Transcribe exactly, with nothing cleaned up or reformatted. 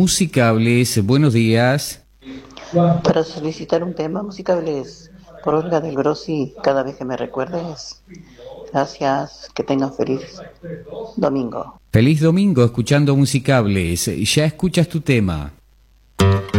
Musicables, buenos días. Para solicitar un tema, Musicables, por Olga del Grossi, cada vez que me recuerdes. Gracias, que tengan feliz domingo. Feliz domingo escuchando Musicables. Ya escuchas tu tema.